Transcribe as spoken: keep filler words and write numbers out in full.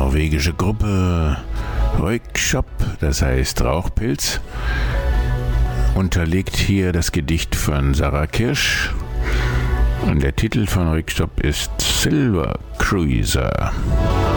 norwegische Gruppe Röyksopp, das heißt Rauchpilz, unterlegt hier das Gedicht von Sarah Kirsch. Und der Titel von Röyksopp ist Silver Cruiser.